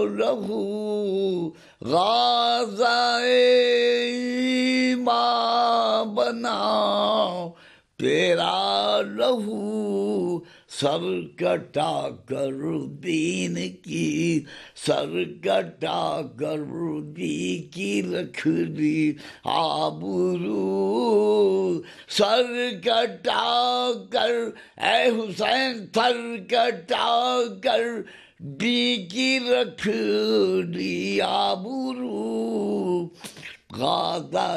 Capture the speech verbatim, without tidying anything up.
रहू गाज़ाए माँ बनाओ, तेरा रहू सर कटा कर दीन की, सर कटा कर दी की रख दी आबरू, सर कटा कर ऐ हुसैन सर कटा कर दी की रख दी आबरू। गाज़ा